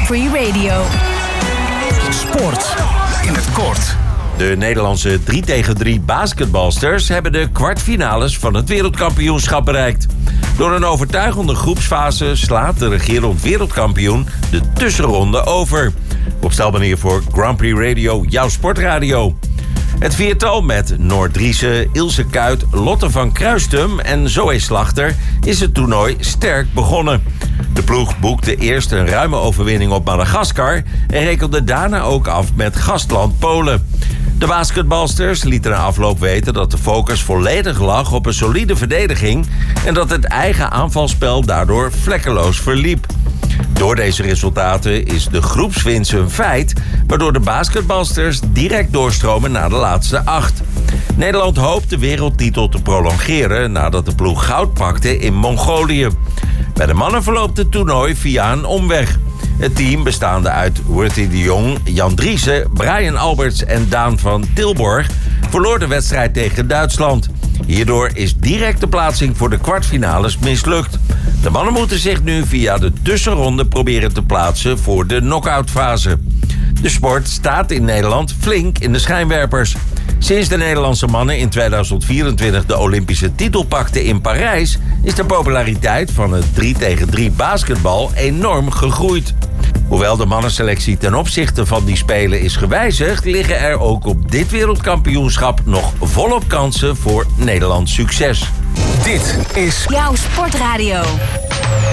Grand Prix Radio. Sport in het kort. De Nederlandse 3-tegen-3 basketbalsters hebben de kwartfinales van het wereldkampioenschap bereikt. Door een overtuigende groepsfase slaat de regerend wereldkampioen de tussenronde over. Opstelmanier voor Grand Prix Radio, jouw sportradio. Het viertal met Noor Driessen, Ilse Kuyt, Lotte van Kruistum en Zoe Slachter is het toernooi sterk begonnen. De ploeg boekte eerst een ruime overwinning op Madagaskar en rekende daarna ook af met gastland Polen. De basketbalsters lieten na afloop weten dat de focus volledig lag op een solide verdediging en dat het eigen aanvalspel daardoor vlekkeloos verliep. Door deze resultaten is de groepswinst een feit, waardoor de basketbalsters direct doorstromen naar de laatste 8. Nederland hoopt de wereldtitel te prolongeren nadat de ploeg goud pakte in Mongolië. Bij de mannen verloopt het toernooi via een omweg. Het team bestaande uit Worthy de Jong, Jan Driessen, Brian Alberts en Daan van Tilborg verloor de wedstrijd tegen Duitsland. Hierdoor is direct de plaatsing voor de kwartfinales mislukt. De mannen moeten zich nu via de tussenronde proberen te plaatsen voor de knock-outfase. De sport staat in Nederland flink in de schijnwerpers. Sinds de Nederlandse mannen in 2024 de Olympische titel pakten in Parijs is de populariteit van het 3-tegen-3 basketbal enorm gegroeid. Hoewel de mannenselectie ten opzichte van die Spelen is gewijzigd, liggen er ook op dit wereldkampioenschap nog volop kansen voor Nederlands succes. Dit is Jouw sportradio.